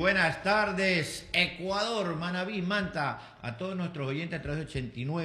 buenas tardes, Ecuador, Manabí, Manta, a todos nuestros oyentes a través de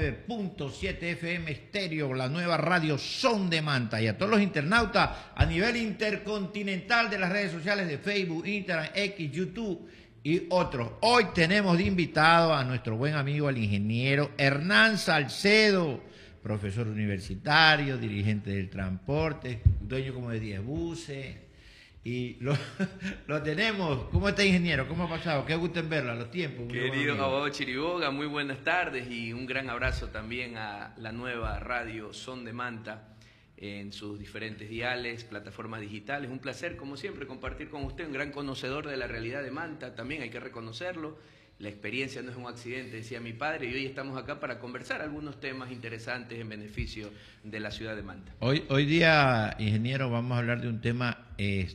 89.7 FM Estéreo, la nueva radio Son de Manta, y a todos los internautas a nivel intercontinental de las redes sociales de Facebook, Instagram, X, YouTube y otros. Hoy tenemos de invitado a nuestro buen amigo, el ingeniero Hernán Salcedo, profesor universitario, dirigente del transporte, dueño como de 10 buses. Y lo tenemos. ¿Cómo está, ingeniero? ¿Cómo ha pasado? Qué gusto en verlo a los tiempos. Querido abogado Chiriboga, muy buenas tardes y un gran abrazo también a la nueva radio Son de Manta en sus diferentes diales, plataformas digitales. Un placer, como siempre, compartir con usted, un gran conocedor de la realidad de Manta, también hay que reconocerlo. La experiencia no es un accidente, decía mi padre, y hoy estamos acá para conversar algunos temas interesantes en beneficio de la ciudad de Manta. Hoy día, ingeniero, vamos a hablar de un tema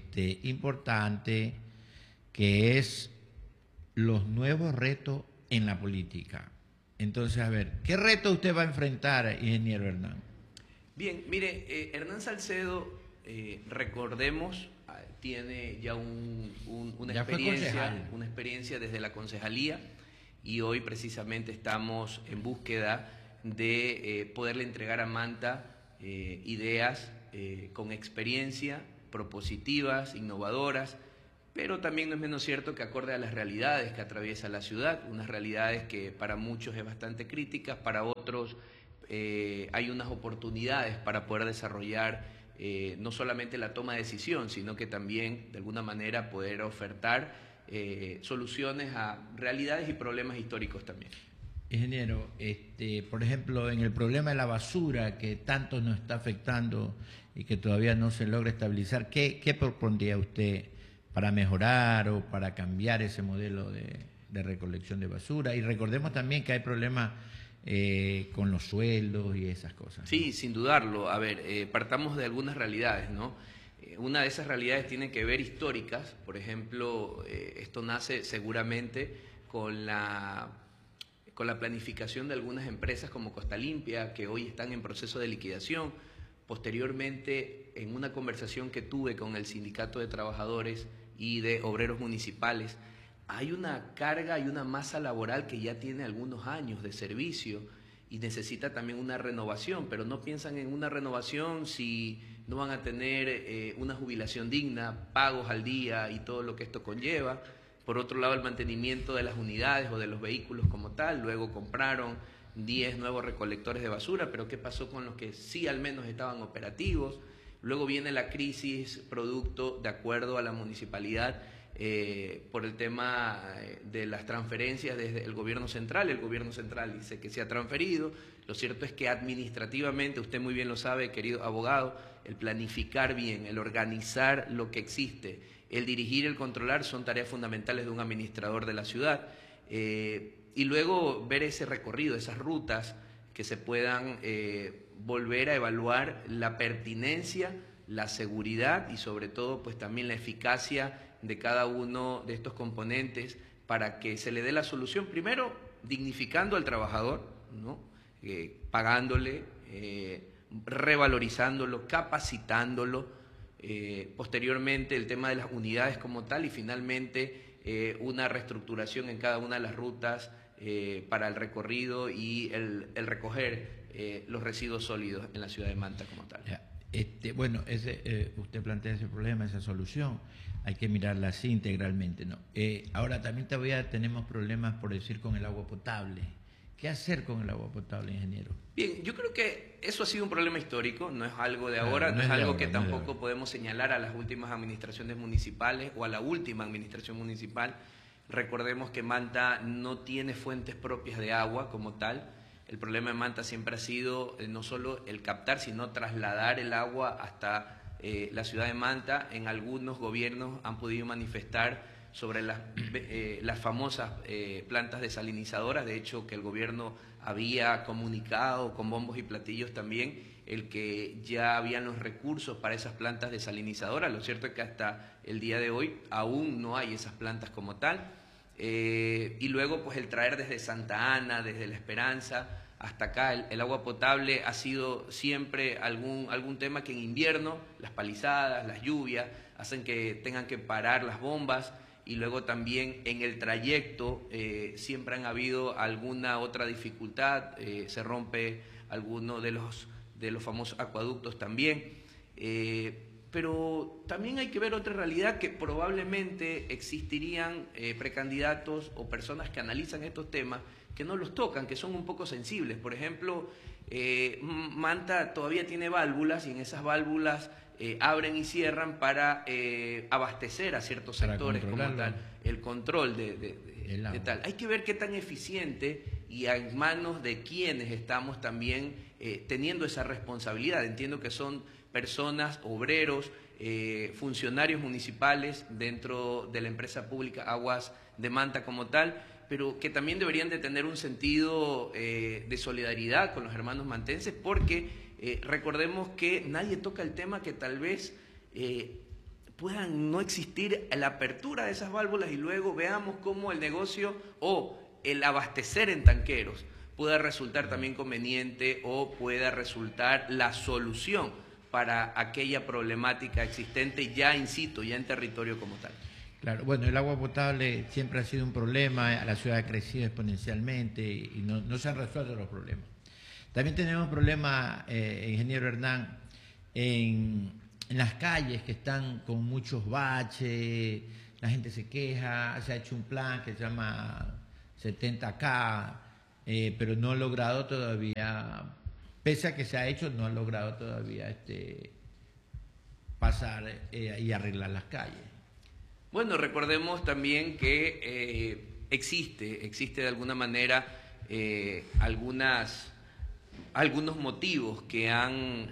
importante, que es los nuevos retos en la política. Entonces, a ver, ¿qué reto usted va a enfrentar, ingeniero Hernán? Bien, mire, Hernán Salcedo, recordemos, tiene ya una experiencia desde la concejalía, y hoy precisamente estamos en búsqueda de poderle entregar a Manta ideas con experiencia, propositivas, innovadoras, pero también no es menos cierto que acorde a las realidades que atraviesa la ciudad, unas realidades que para muchos es bastante críticas, para otros hay unas oportunidades para poder desarrollar no solamente la toma de decisión, sino que también de alguna manera poder ofertar soluciones a realidades y problemas históricos también. Ingeniero, por ejemplo, en el problema de la basura que tanto nos está afectando y que todavía no se logra estabilizar, ¿qué propondría usted para mejorar o para cambiar ese modelo de recolección de basura? Y recordemos también que hay problemas con los sueldos y esas cosas, ¿no? Sí, sin dudarlo. A ver, partamos de algunas realidades, ¿no? Una de esas realidades tiene que ver históricas. Por ejemplo, esto nace seguramente con la planificación de algunas empresas como Costa Limpia, que hoy están en proceso de liquidación. Posteriormente, en una conversación que tuve con el Sindicato de Trabajadores y de Obreros Municipales, hay una carga y una masa laboral que ya tiene algunos años de servicio y necesita también una renovación, pero no piensan en una renovación si no van a tener una jubilación digna, pagos al día y todo lo que esto conlleva. Por otro lado, el mantenimiento de las unidades o de los vehículos como tal. Luego compraron 10 nuevos recolectores de basura, pero ¿qué pasó con los que sí al menos estaban operativos? Luego viene la crisis producto, de acuerdo a la municipalidad, por el tema de las transferencias desde el gobierno central. El gobierno central dice que se ha transferido. Lo cierto es que administrativamente, usted muy bien lo sabe, querido abogado, el planificar bien, el organizar lo que existe, el dirigir, el controlar, son tareas fundamentales de un administrador de la ciudad. Y luego ver ese recorrido, esas rutas que se puedan volver a evaluar la pertinencia, la seguridad y sobre todo pues también la eficacia de cada uno de estos componentes para que se le dé la solución, primero dignificando al trabajador, ¿no? Pagándole, revalorizándolo, capacitándolo, posteriormente el tema de las unidades como tal y finalmente una reestructuración en cada una de las rutas para el recorrido y el recoger los residuos sólidos en la ciudad de Manta como tal. Bueno, usted plantea ese problema, esa solución, hay que mirarla así integralmente, ¿no? Ahora también todavía tenemos problemas, por decir, con el agua potable. ¿Qué hacer con el agua potable, ingeniero? Bien, yo creo que eso ha sido un problema histórico, no es algo de ahora, no es algo que tampoco podemos señalar a las últimas administraciones municipales o a la última administración municipal. Recordemos que Manta no tiene fuentes propias de agua como tal. El problema de Manta siempre ha sido no solo el captar, sino trasladar el agua hasta la ciudad de Manta. En algunos gobiernos han podido manifestar sobre las famosas plantas desalinizadoras. De hecho, que el gobierno había comunicado con bombos y platillos también el que ya habían los recursos para esas plantas desalinizadoras. Lo cierto es que hasta el día de hoy aún no hay esas plantas como tal. Y luego pues el traer desde Santa Ana, desde La Esperanza hasta acá, el agua potable ha sido siempre algún tema que en invierno, las palizadas, las lluvias, hacen que tengan que parar las bombas y luego también en el trayecto siempre han habido alguna otra dificultad, se rompe alguno de los famosos acueductos también. Pero también hay que ver otra realidad, que probablemente existirían precandidatos o personas que analizan estos temas que no los tocan, que son un poco sensibles. Por ejemplo, Manta todavía tiene válvulas y en esas válvulas abren y cierran para abastecer a ciertos sectores como tal, el control de tal. Hay que ver qué tan eficiente y en manos de quienes estamos también teniendo esa responsabilidad. Entiendo que son personas, obreros, funcionarios municipales dentro de la empresa pública Aguas de Manta como tal, pero que también deberían de tener un sentido de solidaridad con los hermanos mantenses, porque recordemos que nadie toca el tema que tal vez puedan no existir la apertura de esas válvulas y luego veamos cómo el negocio o el abastecer en tanqueros pueda resultar también conveniente o pueda resultar la solución para aquella problemática existente ya in situ, ya en territorio como tal. Claro, bueno, el agua potable siempre ha sido un problema, la ciudad ha crecido exponencialmente y no se han resuelto los problemas. También tenemos problemas, ingeniero Hernán, en las calles que están con muchos baches, la gente se queja, se ha hecho un plan que se llama 70K, pero no ha logrado todavía, pese a que se ha hecho, no ha logrado todavía pasar y arreglar las calles. Bueno, recordemos también que existe de alguna manera algunos motivos que han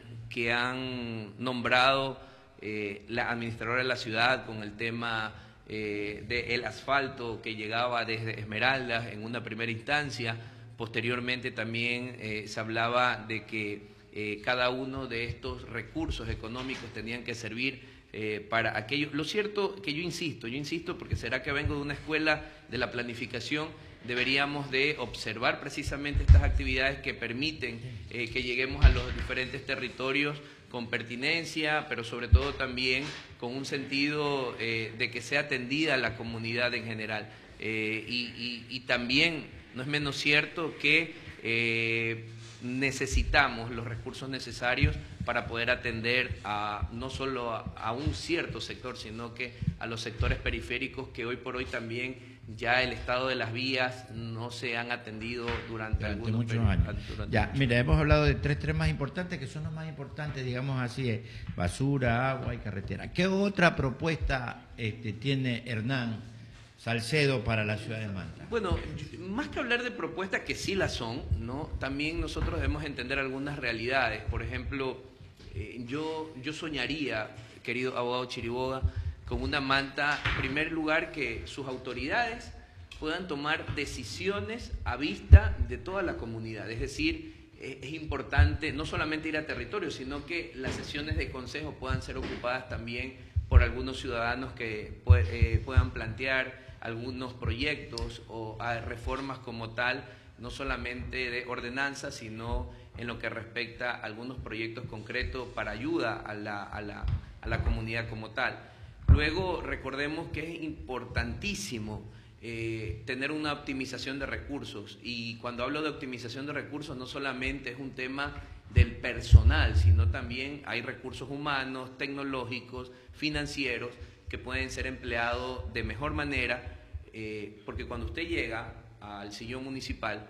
nombrado la administradora de la ciudad con el tema del asfalto que llegaba desde Esmeraldas en una primera instancia. Posteriormente también se hablaba de que cada uno de estos recursos económicos tenían que servir para aquello. Lo cierto que yo insisto, porque será que vengo de una escuela de la planificación, deberíamos de observar precisamente estas actividades que permiten que lleguemos a los diferentes territorios con pertinencia, pero sobre todo también con un sentido de que sea atendida la comunidad en general. Y también no es menos cierto que necesitamos los recursos necesarios para poder atender no solo a un cierto sector, sino que a los sectores periféricos que hoy por hoy también ya el estado de las vías no se han atendido durante muchos años. Mira, hemos hablado de tres temas importantes que son los más importantes, digamos así, basura, agua y carretera. ¿Qué otra propuesta tiene Hernán Salcedo para la ciudad de Manta? Bueno, más que hablar de propuestas que sí las son, ¿no? También nosotros debemos entender algunas realidades. Por ejemplo, yo soñaría, querido abogado Chiriboga, con una Manta, en primer lugar, que sus autoridades puedan tomar decisiones a vista de toda la comunidad. Es decir, es importante no solamente ir a territorio, sino que las sesiones de consejo puedan ser ocupadas también por algunos ciudadanos que puedan plantear algunos proyectos o reformas como tal, no solamente de ordenanza, sino en lo que respecta a algunos proyectos concretos para ayuda a la comunidad como tal. Luego, recordemos que es importantísimo tener una optimización de recursos, y cuando hablo de optimización de recursos no solamente es un tema del personal, sino también hay recursos humanos, tecnológicos, financieros, que pueden ser empleados de mejor manera, porque cuando usted llega al sillón municipal,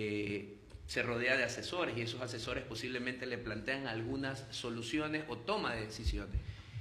se rodea de asesores, y esos asesores posiblemente le plantean algunas soluciones o toma de decisiones.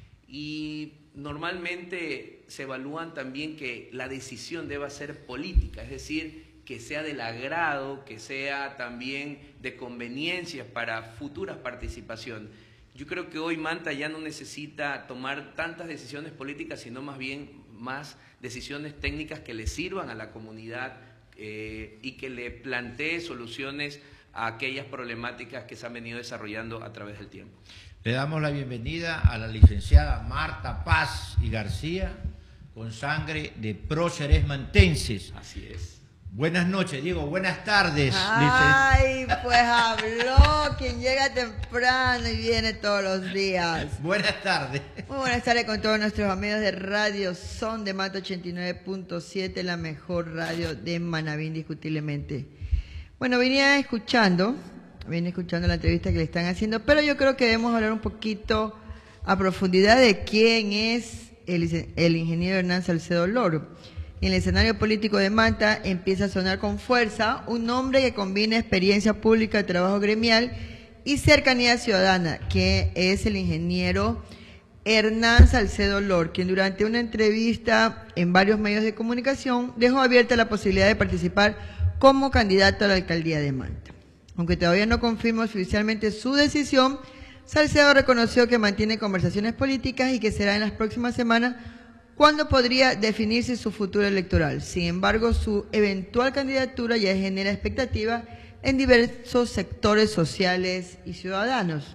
Y normalmente se evalúan también que la decisión deba ser política, es decir, que sea del agrado, que sea también de conveniencia para futuras participaciones. Yo creo que hoy Manta ya no necesita tomar tantas decisiones políticas, sino más bien más decisiones técnicas que le sirvan a la comunidad y que le plantee soluciones a aquellas problemáticas que se han venido desarrollando a través del tiempo. Le damos la bienvenida a la licenciada Marta Paz y García, con sangre de próceres mantenses. Así es. Buenas noches, digo, buenas tardes. Ay, pues habló quien llega temprano y viene todos los días. Buenas tardes. Muy buenas tardes con todos nuestros amigos de Radio Son de Manta 89.7, la mejor radio de Manabí, indiscutiblemente. Bueno, venía escuchando la entrevista que le están haciendo, pero yo creo que debemos hablar un poquito a profundidad de quién es el ingeniero Hernán Salcedo Loro. En el escenario político de Manta empieza a sonar con fuerza un nombre que combina experiencia pública, trabajo gremial y cercanía ciudadana, que es el ingeniero Hernán Salcedo Loro, quien durante una entrevista en varios medios de comunicación dejó abierta la posibilidad de participar como candidato a la alcaldía de Manta. Aunque todavía no confirma oficialmente su decisión, Salcedo reconoció que mantiene conversaciones políticas y que será en las próximas semanas cuando podría definirse su futuro electoral. Sin embargo, su eventual candidatura ya genera expectativas en diversos sectores sociales y ciudadanos.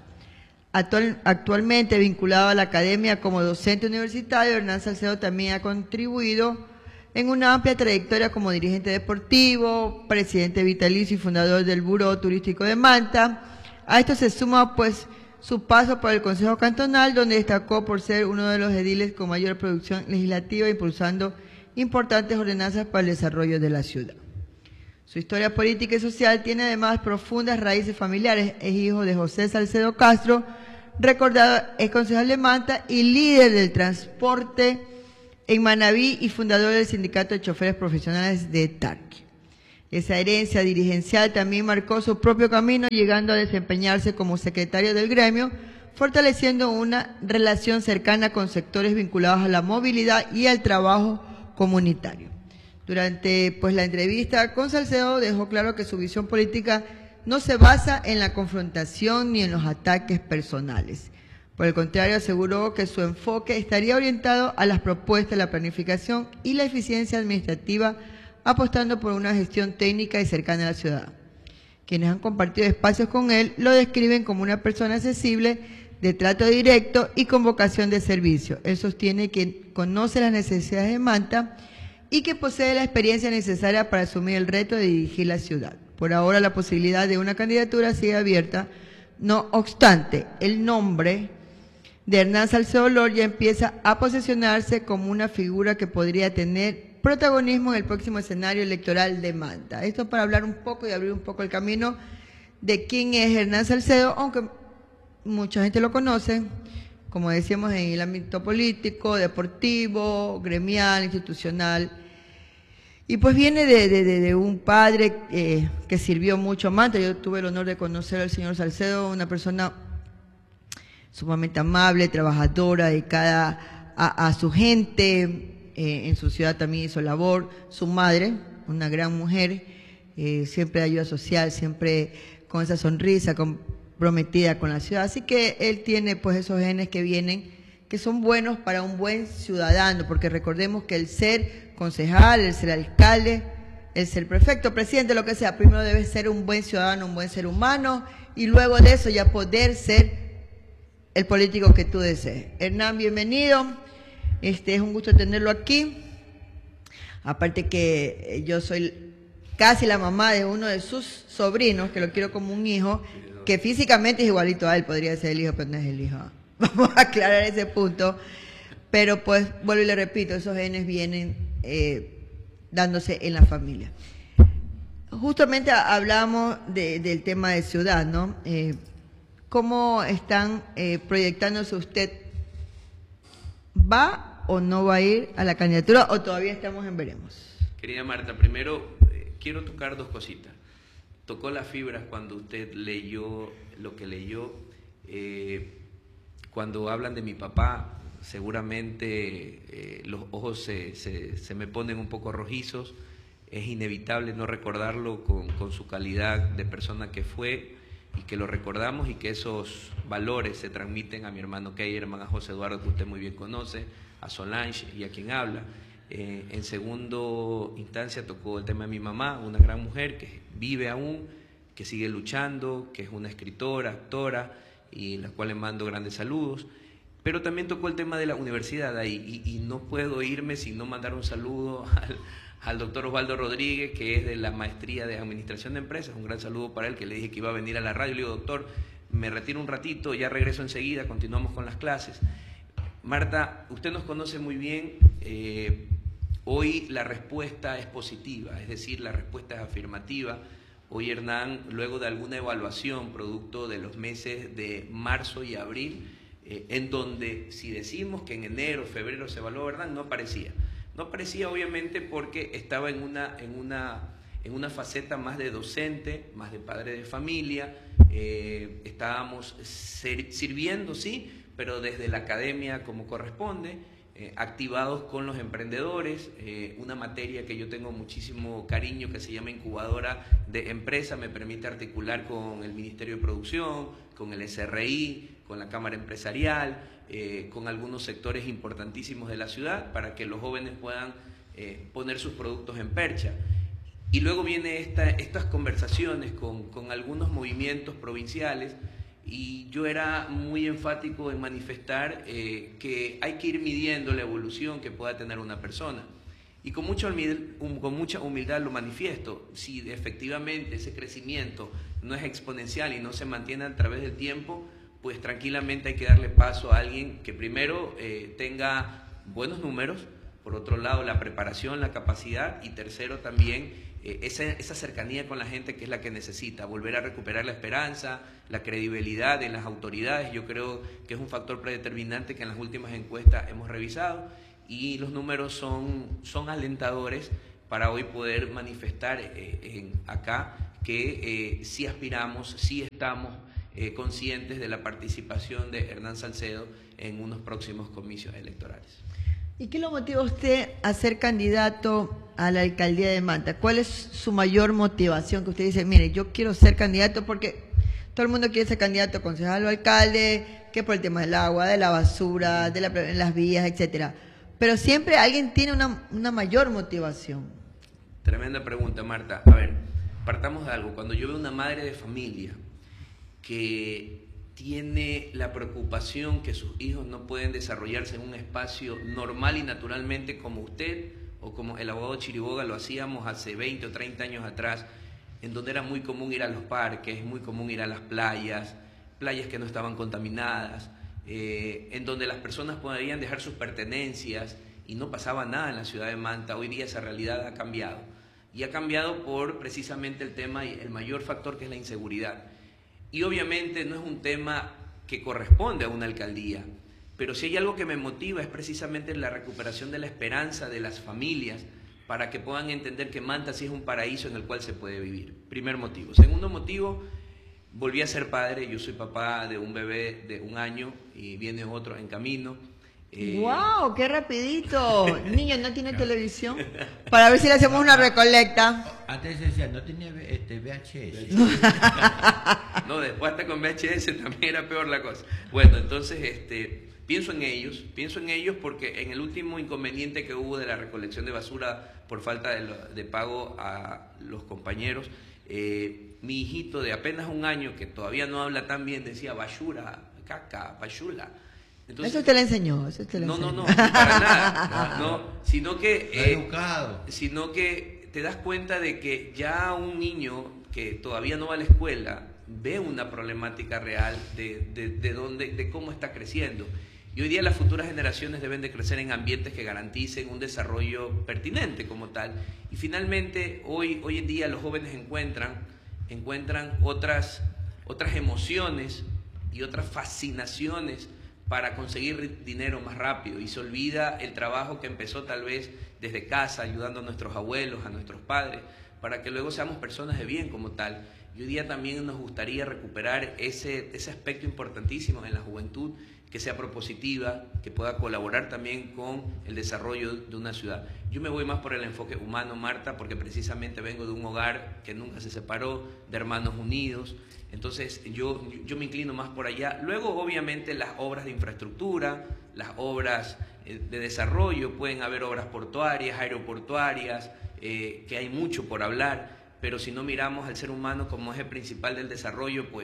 Actualmente vinculado a la academia como docente universitario, Hernán Salcedo también ha contribuido en una amplia trayectoria como dirigente deportivo, presidente vitalicio y fundador del Buró Turístico de Manta. A esto se suma pues su paso por el Consejo Cantonal, donde destacó por ser uno de los ediles con mayor producción legislativa, impulsando importantes ordenanzas para el desarrollo de la ciudad. Su historia política y social tiene además profundas raíces familiares. Es hijo de José Salcedo Castro, recordado ex concejal de Manta y líder del transporte en Manabí y fundador del Sindicato de Choferes Profesionales de Tarqui. Esa herencia dirigencial también marcó su propio camino, llegando a desempeñarse como secretario del gremio, fortaleciendo una relación cercana con sectores vinculados a la movilidad y al trabajo comunitario. Durante la entrevista con Salcedo dejó claro que su visión política no se basa en la confrontación ni en los ataques personales. Por el contrario, aseguró que su enfoque estaría orientado a las propuestas, la planificación y la eficiencia administrativa, apostando por una gestión técnica y cercana a la ciudad. Quienes han compartido espacios con él lo describen como una persona accesible, de trato directo y con vocación de servicio. Él sostiene que conoce las necesidades de Manta y que posee la experiencia necesaria para asumir el reto de dirigir la ciudad. Por ahora la posibilidad de una candidatura sigue abierta. No obstante, el nombre de Hernán Salcedo Loro ya empieza a posicionarse como una figura que podría tener protagonismo en el próximo escenario electoral de Manta. Esto para hablar un poco y abrir un poco el camino de quién es Hernán Salcedo, aunque mucha gente lo conoce, como decíamos, en el ámbito político, deportivo, gremial, institucional. Y pues viene de un padre que sirvió mucho a Manta. Yo tuve el honor de conocer al señor Salcedo, una persona sumamente amable, trabajadora, dedicada a su gente. En su ciudad también hizo labor. Su madre, una gran mujer, siempre de ayuda social, siempre con esa sonrisa, comprometida con la ciudad. Así que él tiene pues esos genes que vienen, que son buenos para un buen ciudadano, porque recordemos que el ser concejal, el ser alcalde, el ser prefecto, presidente, lo que sea, primero debe ser un buen ciudadano, un buen ser humano, y luego de eso ya poder ser el político que tú desees. Hernán, bienvenido. Es un gusto tenerlo aquí. Aparte que yo soy casi la mamá de uno de sus sobrinos, que lo quiero como un hijo, que físicamente es igualito a él, podría ser el hijo, pero no es el hijo. Vamos a aclarar ese punto. Pero pues, vuelvo y le repito, esos genes vienen dándose en la familia. Justamente hablamos del tema de ciudad, ¿no? ¿Cómo están proyectándose usted? ¿Va o no va a ir a la candidatura o todavía estamos en veremos? Querida Marta, primero quiero tocar dos cositas. Tocó las fibras cuando usted leyó lo que leyó. Cuando hablan de mi papá, seguramente los ojos se me ponen un poco rojizos. Es inevitable no recordarlo con su calidad de persona que fue, y que lo recordamos y que esos valores se transmiten a mi hermano Keyerman, a José Eduardo, que usted muy bien conoce, a Solange y a quien habla. En segundo instancia tocó el tema de mi mamá, una gran mujer que vive aún, que sigue luchando, que es una escritora, actora, y la cual le mando grandes saludos. Pero también tocó el tema de la universidad ahí, y no puedo irme sin no mandar un saludo al doctor Osvaldo Rodríguez, que es de la maestría de Administración de Empresas. Un gran saludo para él, que le dije que iba a venir a la radio. Le digo, doctor, me retiro un ratito, ya regreso enseguida, continuamos con las clases. Marta, usted nos conoce muy bien, hoy la respuesta es positiva, es decir, la respuesta es afirmativa. Hoy Hernán, luego de alguna evaluación, producto de los meses de marzo y abril, en donde si decimos que en enero, febrero se evaluó Hernán, no aparecía. No aparecía obviamente porque estaba en una faceta más de docente, más de padre de familia, estábamos sirviendo, sí, pero desde la academia como corresponde, activados con los emprendedores, una materia que yo tengo muchísimo cariño que se llama incubadora de empresa, me permite articular con el Ministerio de Producción, con el SRI, con la Cámara Empresarial, con algunos sectores importantísimos de la ciudad para que los jóvenes puedan poner sus productos en percha. Y luego viene estas conversaciones con algunos movimientos provinciales, y yo era muy enfático en manifestar que hay que ir midiendo la evolución que pueda tener una persona. Y con mucha humildad lo manifiesto. Si efectivamente ese crecimiento no es exponencial y no se mantiene a través del tiempo, pues tranquilamente hay que darle paso a alguien que primero tenga buenos números, por otro lado la preparación, la capacidad, y tercero también esa cercanía con la gente, que es la que necesita, volver a recuperar la esperanza, la credibilidad en las autoridades. Yo creo que es un factor predeterminante que en las últimas encuestas hemos revisado, y los números son alentadores para hoy poder manifestar acá que sí aspiramos, sí estamos conscientes de la participación de Hernán Salcedo en unos próximos comicios electorales. ¿Y qué lo motiva a usted a ser candidato a la alcaldía de Manta? ¿Cuál es su mayor motivación? Que usted dice, mire, yo quiero ser candidato porque todo el mundo quiere ser candidato, concejal o alcalde, que por el tema del agua, de la basura, de las vías, etcétera. Pero siempre alguien tiene una mayor motivación. Tremenda pregunta, Marta. A ver, partamos de algo. Cuando yo veo una madre de familia que tiene la preocupación que sus hijos no pueden desarrollarse en un espacio normal y naturalmente como usted o como el abogado Chiriboga lo hacíamos hace 20 o 30 años atrás, en donde era muy común ir a los parques, muy común ir a las playas que no estaban contaminadas, en donde las personas podían dejar sus pertenencias y no pasaba nada en la ciudad de Manta. Hoy día esa realidad ha cambiado, y ha cambiado por precisamente el tema y el mayor factor, que es la inseguridad. Y obviamente no es un tema que corresponde a una alcaldía, pero si hay algo que me motiva es precisamente la recuperación de la esperanza de las familias, para que puedan entender que Manta sí es un paraíso en el cual se puede vivir. Primer motivo. Segundo motivo, volví a ser padre. Yo soy papá de un bebé de 1 año y viene otro en camino. ¡Wow! ¡Qué rapidito! Niño, ¿no tiene televisión? Para ver si le hacemos una recolecta. Antes decía, no tenía VHS. No, después hasta con VHS también era peor la cosa. Bueno, entonces pienso en ellos porque en el último inconveniente que hubo de la recolección de basura por falta de pago a los compañeros, mi hijito de apenas 1 año, que todavía no habla tan bien, decía basura, caca, bachula. Entonces, eso te lo enseñó, No, para nada, no, sino que educado. Sino que te das cuenta de que ya un niño que todavía no va a la escuela ve una problemática real de cómo está creciendo. Y hoy día las futuras generaciones deben de crecer en ambientes que garanticen un desarrollo pertinente como tal. Y finalmente, hoy en día los jóvenes encuentran otras emociones y otras fascinaciones para conseguir dinero más rápido, y se olvida el trabajo que empezó tal vez desde casa, ayudando a nuestros abuelos, a nuestros padres, para que luego seamos personas de bien como tal. Y hoy día también nos gustaría recuperar ese aspecto importantísimo en la juventud, que sea propositiva, que pueda colaborar también con el desarrollo de una ciudad. Yo me voy más por el enfoque humano, Marta, porque precisamente vengo de un hogar que nunca se separó, de hermanos unidos. Entonces yo me inclino más por allá. Luego, obviamente, las obras de infraestructura, las obras de desarrollo, pueden haber obras portuarias, aeroportuarias, que hay mucho por hablar, pero si no miramos al ser humano como eje principal del desarrollo, pues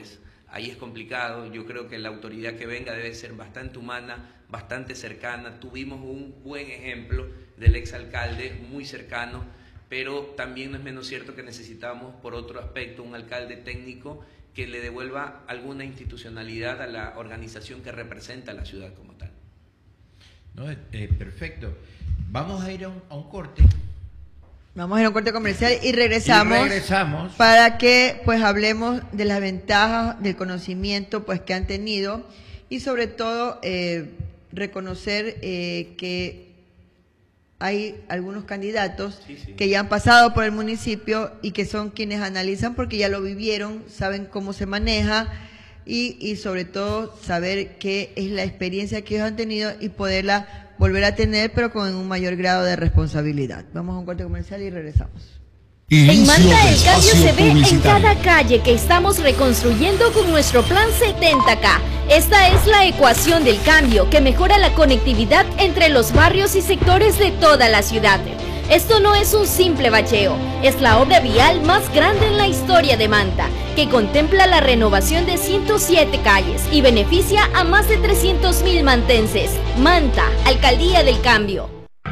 ahí es complicado. Yo creo que la autoridad que venga debe ser bastante humana, bastante cercana. Tuvimos un buen ejemplo del exalcalde, muy cercano, pero también no es menos cierto que necesitamos, por otro aspecto, un alcalde técnico que le devuelva alguna institucionalidad a la organización que representa a la ciudad como tal. No, perfecto. Vamos a ir a un corte. Vamos a ir a un corte comercial y regresamos para que pues hablemos de las ventajas del conocimiento pues que han tenido y sobre todo reconocer que hay algunos candidatos que ya han pasado por el municipio y que son quienes analizan porque ya lo vivieron, saben cómo se maneja y sobre todo saber qué es la experiencia que ellos han tenido y poderla volver a tener, pero con un mayor grado de responsabilidad. Vamos a un corte comercial y regresamos. En Manta el cambio se ve en cada calle que estamos reconstruyendo con nuestro plan 70K. Esta es la ecuación del cambio que mejora la conectividad entre los barrios y sectores de toda la ciudad. Esto no es un simple bacheo, es la obra vial más grande en la historia de Manta, que contempla la renovación de 107 calles y beneficia a más de 300.000 mantenses. Manta, Alcaldía del Cambio.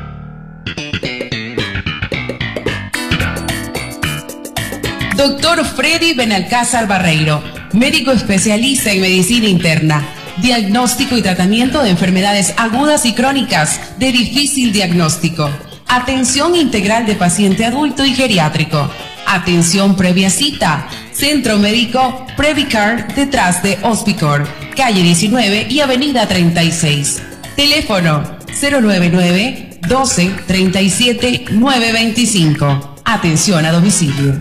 Doctor Freddy Benalcázar Barreiro, médico especialista en medicina interna, diagnóstico y tratamiento de enfermedades agudas y crónicas de difícil diagnóstico, atención integral de paciente adulto y geriátrico, atención previa cita, centro médico Previcar detrás de Hospicor, calle 19 y avenida 36, teléfono 099 12 37 925, atención a domicilio.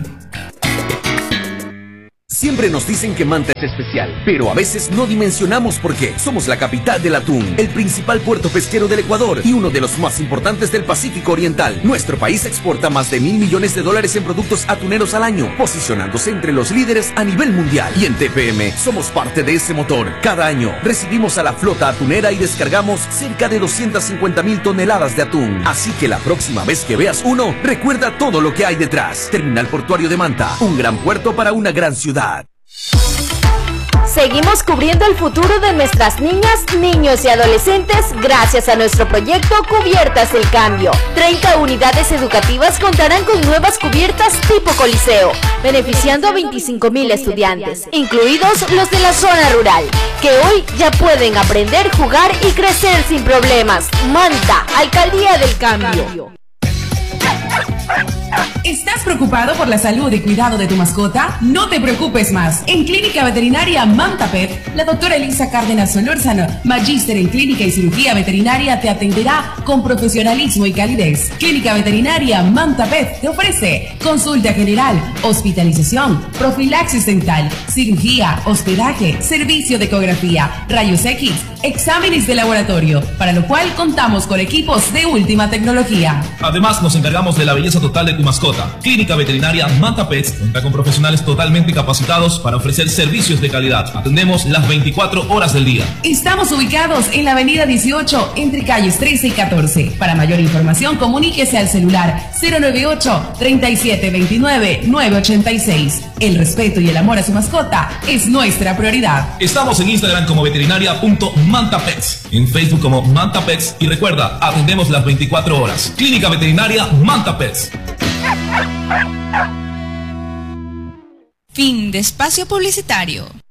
Siempre nos dicen que Manta es especial, pero a veces no dimensionamos por qué. Somos la capital del atún, el principal puerto pesquero del Ecuador y uno de los más importantes del Pacífico Oriental. Nuestro país exporta más de $1.000 millones en productos atuneros al año, posicionándose entre los líderes a nivel mundial. Y en TPM somos parte de ese motor. Cada año recibimos a la flota atunera y descargamos cerca de 250.000 toneladas de atún. Así que la próxima vez que veas uno, recuerda todo lo que hay detrás. Terminal Portuario de Manta, un gran puerto para una gran ciudad. Seguimos cubriendo el futuro de nuestras niñas, niños y adolescentes gracias a nuestro proyecto Cubiertas del Cambio. 30 unidades educativas contarán con nuevas cubiertas tipo Coliseo, beneficiando a 25.000 estudiantes, incluidos los de la zona rural, que hoy ya pueden aprender, jugar y crecer sin problemas. Manta, Alcaldía del Cambio. ¿Estás preocupado por la salud y cuidado de tu mascota? No te preocupes más. En Clínica Veterinaria Manta Pet, la doctora Elisa Cárdenas Solórzano, magíster en clínica y cirugía veterinaria, te atenderá con profesionalismo y calidez. Clínica Veterinaria Manta Pet te ofrece consulta general, hospitalización, profilaxis dental, cirugía, hospedaje, servicio de ecografía, rayos X, exámenes de laboratorio, para lo cual contamos con equipos de última tecnología. Además, nos encargamos de la belleza total de tu mascota. Clínica Veterinaria Manta Pets cuenta con profesionales totalmente capacitados para ofrecer servicios de calidad. Atendemos las 24 horas del día. Estamos ubicados en la avenida 18, entre calles 13 y 14. Para mayor información, comuníquese al celular 098-3729-986. El respeto y el amor a su mascota es nuestra prioridad. Estamos en Instagram como veterinaria.mantapets, en Facebook como Manta Pets y recuerda, atendemos las 24 horas. Clínica Veterinaria Manta Pets. Fin de espacio publicitario.